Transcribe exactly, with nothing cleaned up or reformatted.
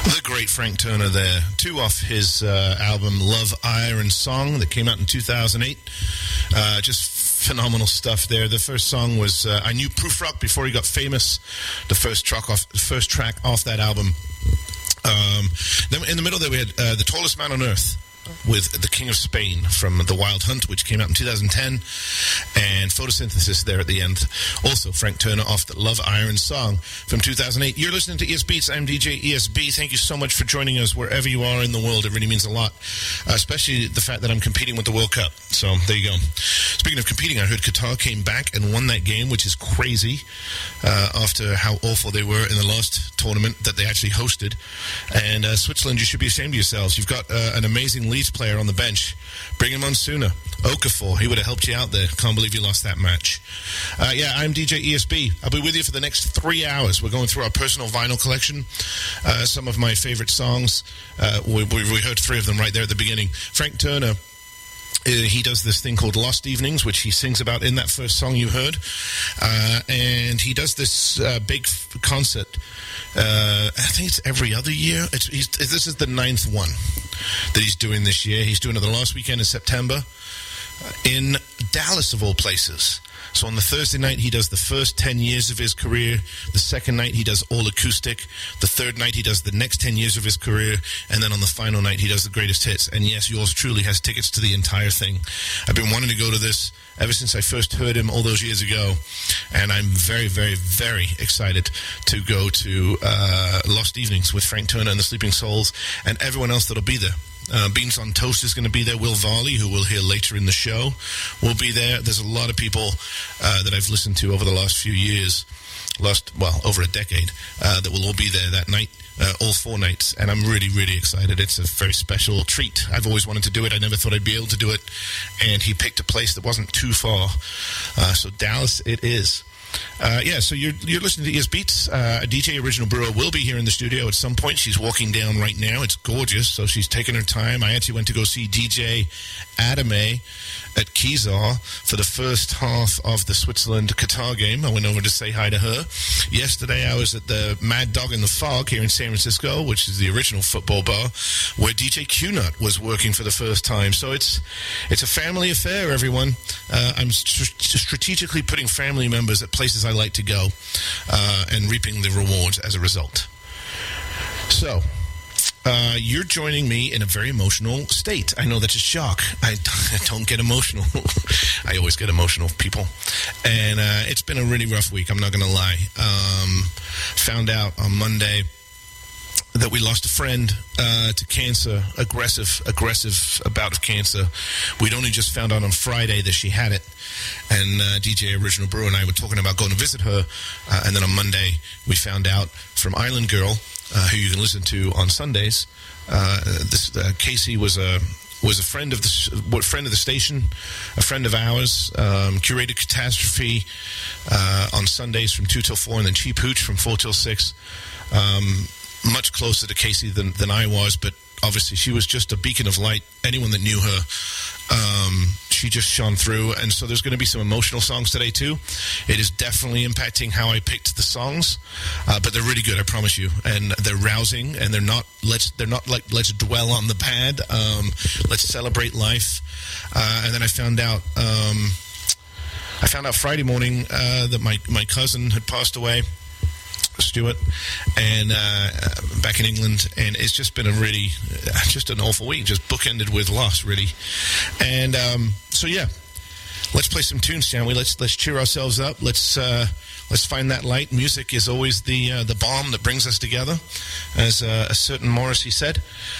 The great Frank Turner there. Two off his uh, album Love, Iron Song that came out in two thousand eight. Uh, just phenomenal stuff there. The first song was, uh, I knew Proof Rock before he got famous. The first track off, the first track off that album. Um, then in the middle there we had uh, The Tallest Man on Earth with The King of Spain from The Wild Hunt, which came out in two thousand ten, and Photosynthesis there at the end. Also, Frank Turner off the Love Iron Song from two thousand eight. You're listening to E S Beats. I'm D J E S B. Thank you so much for joining us wherever you are in the world. It really means a lot, uh, especially the fact that I'm competing with the World Cup. So, there you go. Speaking of competing, I heard Qatar came back and won that game, which is crazy, uh, after how awful they were in the last tournament that they actually hosted. And uh, Switzerland, you should be ashamed of yourselves. You've got uh, an amazing Leeds player on the bench. Bring him on sooner. Okafor, he would have helped you out there. Can't believe you lost that match. Uh, yeah, I'm D J E S B. I'll be with you for the next three hours. We're going through our personal vinyl collection. Uh, some of my favorite songs. Uh, we, we heard three of them right there at the beginning. Frank Turner, Uh, he does this thing called Lost Evenings, which he sings about in that first song you heard. Uh, and he does this uh, big f- concert. Uh, I think it's every other year. It's, he's, this is the ninth one that he's doing this year. He's doing it the last weekend in September uh, in Dallas, of all places. So on the Thursday night, he does the first ten years of his career. The second night, he does all acoustic. The third night, he does the next ten years of his career. And then on the final night, he does the greatest hits. And yes, yours truly has tickets to the entire thing. I've been wanting to go to this ever since I first heard him all those years ago. And I'm very, very, very excited to go to uh, Lost Evenings with Frank Turner and the Sleeping Souls and everyone else that'll be there. Uh, Beans on Toast is going to be there. Will Varley, who we'll hear later in the show, will be there. There's a lot of people uh, that I've listened to over the last few years, last, well, over a decade, uh, that will all be there that night, uh, all four nights, and I'm really, really excited. It's a very special treat. I've always wanted to do it. I never thought I'd be able to do it, and he picked a place that wasn't too far. Uh, so Dallas it is. Uh, yeah, so you're you're listening to E S Beats. Uh, D J Original Brewer will be here in the studio at some point. She's walking down right now. It's gorgeous, so she's taking her time. I actually went to go see D J Adame at Kizar for the first half of the Switzerland-Qatar game. I went over to say hi to her. Yesterday, I was at the Mad Dog in the Fog here in San Francisco, which is the original football bar, where D J Q-Nut was working for the first time. So it's it's a family affair, everyone. Uh, I'm st- strategically putting family members at places I like to go uh, and reaping the rewards as a result. So, uh, you're joining me in a very emotional state. I know that's a shock. I, I don't get emotional. I always get emotional, people. And uh, it's been a really rough week, I'm not going to lie. Um, found out on Monday that we lost a friend uh, to cancer, aggressive, aggressive bout of cancer. We'd only just found out on Friday that she had it. And uh, D J Original Brewer and I were talking about going to visit her. Uh, and then on Monday, we found out from Island Girl, uh, who you can listen to on Sundays. Uh, this uh, Casey was a was a friend of the friend of the station, a friend of ours. Um, curated Catastrophe uh, on Sundays from two till four, and then Cheap Hooch from four till six. Um, much closer to Casey than, than I was, but obviously she was just a beacon of light. Anyone that knew her, um, she just shone through. And so there's going to be some emotional songs today too. It is definitely impacting how I picked the songs, uh, but they're really good, I promise you. And they're rousing, and they're not let's they're not like let's dwell on the bad. Um, let's celebrate life. Uh, and then I found out. Um, I found out Friday morning uh, that my my cousin had passed away. Stuart, and uh, back in England, and it's just been a really, uh, just an awful week, just bookended with loss, really. And um, so, yeah, let's play some tunes, shall we? Let's let's cheer ourselves up. Let's uh, let's find that light. Music is always the uh, the balm that brings us together, as uh, a certain Morrissey said.